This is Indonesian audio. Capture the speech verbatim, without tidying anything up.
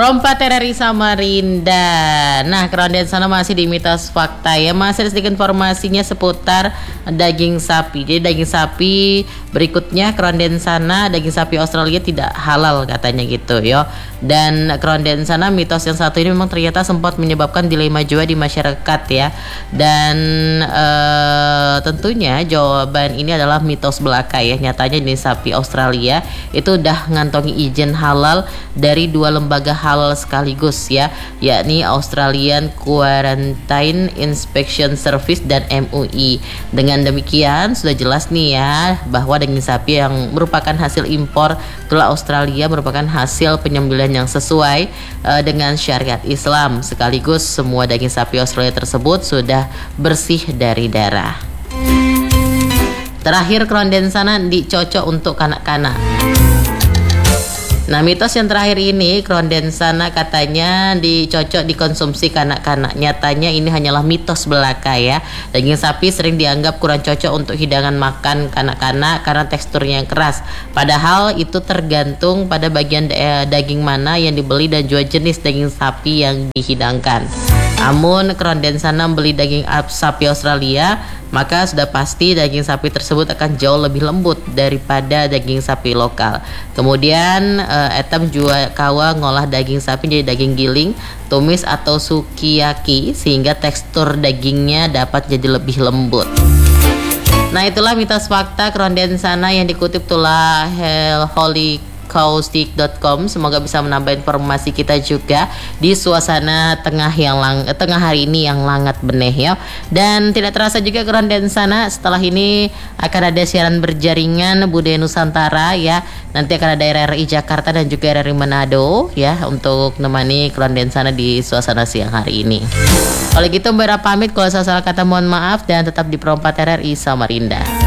Rompa R R I Samarinda. Nah, kerondian sana masih di mitos fakta ya. Masih ada sedikit informasinya seputar daging sapi. Jadi daging sapi berikutnya, kerondian sana daging sapi Australia tidak halal katanya gitu ya. Dan kerondian sana mitos yang satu ini memang ternyata sempat menyebabkan dilema juga di masyarakat ya. Dan ee, tentunya jawaban ini adalah mitos belaka ya. Nyatanya ini sapi Australia itu udah ngantongi izin halal dari dua lembaga halal sekaligus ya, yakni Australian Quarantine Inspection Service dan M U I. Dengan demikian sudah jelas nih ya bahwa daging sapi yang merupakan hasil impor ke Australia merupakan hasil penyembelihan yang sesuai uh, dengan syariat Islam, sekaligus semua daging sapi Australia tersebut sudah bersih dari darah. Terakhir, kerondian sana dicocok untuk kanak-kanak. Nah, mitos yang terakhir ini, kerondian sana katanya dicocok dikonsumsi kanak-kanak. Nyatanya ini hanyalah mitos belaka ya. Daging sapi sering dianggap kurang cocok untuk hidangan makan kanak-kanak karena teksturnya yang keras. Padahal itu tergantung pada bagian da- daging mana yang dibeli dan juga jenis daging sapi yang dihidangkan. Namun kerondian sana beli daging sapi Australia, maka sudah pasti daging sapi tersebut akan jauh lebih lembut daripada daging sapi lokal. Kemudian uh, etam juga kawa ngolah daging sapi jadi daging giling, tumis atau sukiyaki sehingga tekstur dagingnya dapat jadi lebih lembut. Nah, itulah mitos fakta kerondian sana yang dikutip tulah Holy Caustic dot com. Semoga bisa menambah informasi kita juga di suasana tengah yang lang tengah hari ini yang langat beneh ya. Dan tidak terasa juga kerondian sana setelah ini akan ada siaran berjaringan Budaya Nusantara ya. Nanti akan ada R R I Jakarta dan juga R R I Manado ya untuk menemani kerondian sana di suasana siang hari ini. Kalau gitu Mbak Ra pamit, kalau saya salah kata mohon maaf dan tetap di Perompat R R I Samarinda.